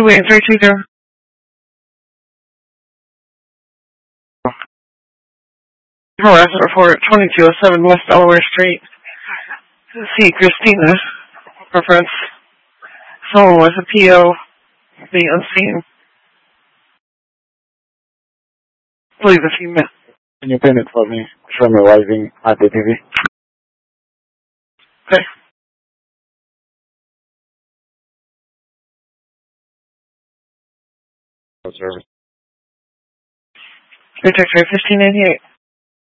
28320. Harassment report 2207 West Delaware Street. See Christina. Reference. Someone with a PO being unseen. Please a few minutes. Can you pin it for me? Show me arriving at the TV. Okay. Service. Detector 1588.